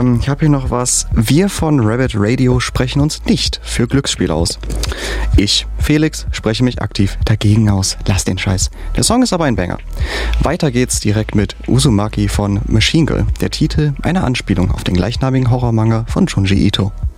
Ich habe hier noch was. Wir von Rabbit Radio sprechen uns nicht für Glücksspiel aus. Ich, Felix, spreche mich aktiv dagegen aus. Lass den Scheiß. Der Song ist aber ein Banger. Weiter geht's direkt mit Uzumaki von Machine Girl. Der Titel eine Anspielung auf den gleichnamigen Horrormanga von Junji Ito.